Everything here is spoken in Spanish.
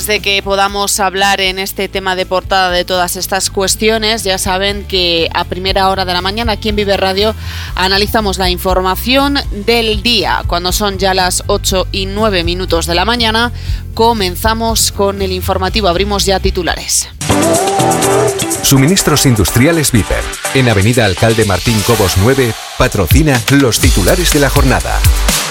De que podamos hablar en este tema de portada de todas estas cuestiones, ya saben que a primera hora de la mañana aquí en Vive Radio analizamos la información del día. Cuando son ya las 8:09 de la mañana, comenzamos con el informativo. Abrimos ya titulares. Suministros Industriales Viper, en Avenida Alcalde Martín Cobos 9, patrocina los titulares de la jornada.